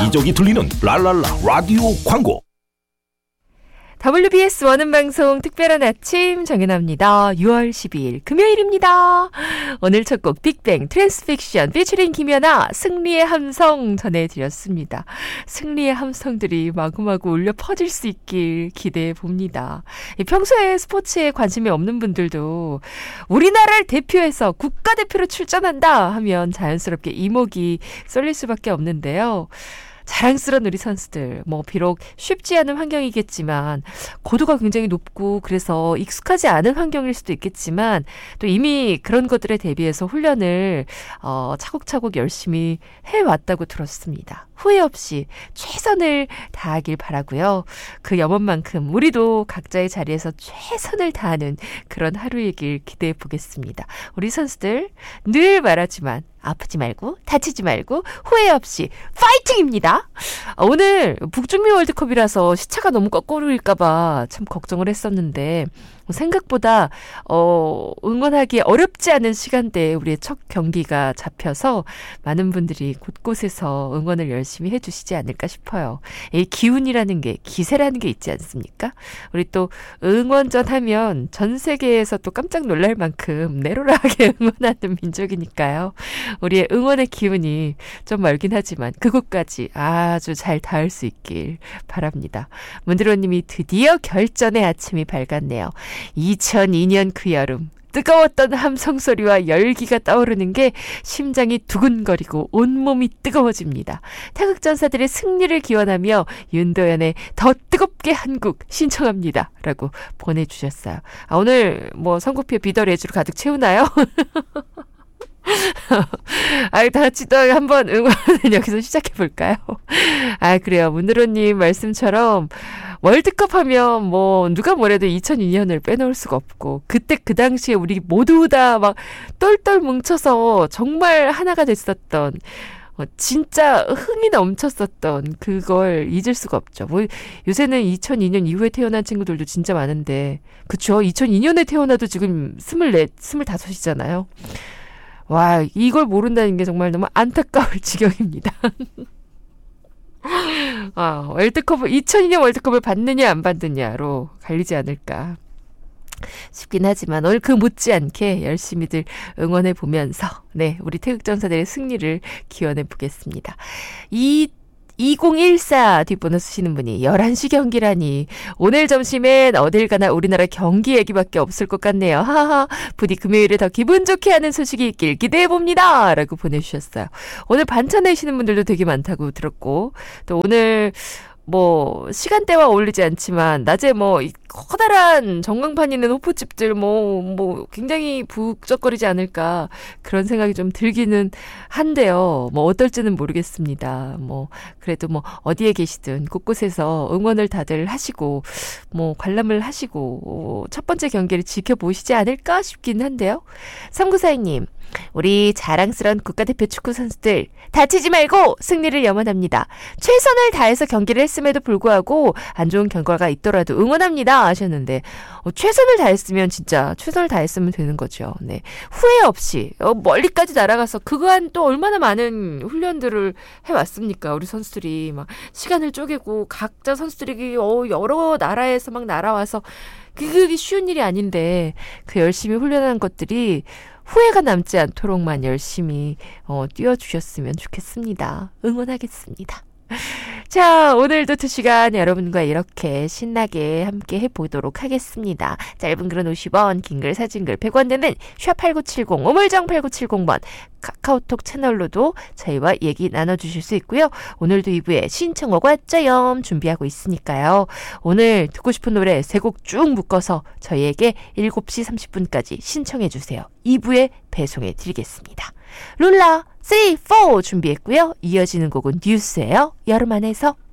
여기저기 들리는 랄랄라 라디오 광고. WBS 원음방송 특별한 아침 정연아입니다. 6월 12일 금요일입니다. 오늘 첫 곡 빅뱅 트랜스픽션 피처링 김연아 승리의 함성 전해드렸습니다. 승리의 함성들이 마구마구 울려 퍼질 수 있길 기대해 봅니다. 평소에 스포츠에 관심이 없는 분들도 우리나라를 대표해서 국가대표로 출전한다 하면 자연스럽게 이목이 쏠릴 수밖에 없는데요. 자랑스러운 우리 선수들, 비록 쉽지 않은 환경이겠지만 고도가 굉장히 높고 그래서 익숙하지 않은 환경일 수도 있겠지만 또 이미 그런 것들에 대비해서 훈련을 차곡차곡 열심히 해왔다고 들었습니다. 후회 없이 최선을 다하길 바라고요. 그 염원만큼 우리도 각자의 자리에서 최선을 다하는 그런 하루이길 기대해 보겠습니다. 우리 선수들 늘 말하지만 아프지 말고 다치지 말고 후회 없이 파이팅입니다. 오늘 북중미 월드컵이라서 시차가 너무 거꾸로일까 봐 참 걱정을 했었는데 생각보다 응원하기 어렵지 않은 시간대에 우리의 첫 경기가 잡혀서 많은 분들이 곳곳에서 응원을 열심히 해주시지 않을까 싶어요. 이 기운이라는 게, 기세라는 게 있지 않습니까? 우리 또 응원전 하면 전 세계에서 또 깜짝 놀랄 만큼 내로라하게 응원하는 민족이니까요. 우리의 응원의 기운이 좀 멀긴 하지만 그곳까지 아주 잘 닿을 수 있길 바랍니다. 문드로님이 드디어 결전의 아침이 밝았네요. 2002년 그 여름 뜨거웠던 함성소리와 열기가 떠오르는 게 심장이 두근거리고 온몸이 뜨거워집니다. 태극전사들의 승리를 기원하며 윤도현의 더 뜨겁게 한국 신청합니다. 라고 보내주셨어요. 오늘 선곡표 비더레주로 가득 채우나요? 다 같이 또 한번 응원을 여기서 시작해볼까요? 그래요. 문드로님 말씀처럼 월드컵 하면 누가 뭐래도 2002년을 빼놓을 수가 없고 그때 그 당시에 우리 모두 다 막 똘똘 뭉쳐서 정말 하나가 됐었던 진짜 흥이 넘쳤었던 그걸 잊을 수가 없죠. 요새는 2002년 이후에 태어난 친구들도 진짜 많은데 그쵸? 2002년에 태어나도 지금 24, 25이잖아요. 와, 이걸 모른다는 게 정말 너무 안타까울 지경입니다. 월드컵 2002년 월드컵을 받느냐 안 받느냐로 갈리지 않을까 싶긴 하지만 오늘 그 못지않게 열심히들 응원해 보면서 우리 태극전사들의 승리를 기원해 보겠습니다. 2014 뒷번호 쓰시는 분이 11시 경기라니 오늘 점심엔 어딜 가나 우리나라 경기 얘기밖에 없을 것 같네요. 하하, 부디 금요일에 더 기분 좋게 하는 소식이 있길 기대해봅니다. 라고 보내주셨어요. 오늘 반찬 내시는 분들도 되게 많다고 들었고 또 오늘 시간대와 어울리지 않지만 낮에 이 커다란 전광판 있는 호프집들 굉장히 북적거리지 않을까 그런 생각이 좀 들기는 한데요. 어떨지는 모르겠습니다. 그래도 어디에 계시든 곳곳에서 응원을 다들 하시고 관람을 하시고 첫 번째 경기를 지켜보시지 않을까 싶긴 한데요. 3942님, 우리 자랑스러운 국가대표 축구 선수들 다치지 말고 승리를 염원합니다. 최선을 다해서 경기를 했음에도 불구하고 안 좋은 결과가 있더라도 응원합니다 하셨는데 최선을 다했으면 진짜 최선을 다했으면 되는 거죠. 후회 없이 멀리까지 날아가서 그간 또 얼마나 많은 훈련들을 해왔습니까? 우리 선수들이 막 시간을 쪼개고 각자 선수들이 여러 나라에서 막 날아와서 그게 쉬운 일이 아닌데 그 열심히 훈련한 것들이 후회가 남지 않도록만 열심히 뛰어주셨으면 좋겠습니다. 응원하겠습니다. 자, 오늘도 2시간 여러분과 이렇게 신나게 함께 해보도록 하겠습니다. 짧은 글은 50원, 긴 글, 사진 글 100원 되는 샵8970, 우물정 8970번 카카오톡 채널로도 저희와 얘기 나눠주실 수 있고요. 오늘도 2부에 신청곡과 짜염 준비하고 있으니까요. 오늘 듣고 싶은 노래 3곡 쭉 묶어서 저희에게 7시 30분까지 신청해주세요. 2부에 배송해드리겠습니다. 룰라 3, 4 준비했고요. 이어지는 곡은 뉴스예요. 여름 안에서.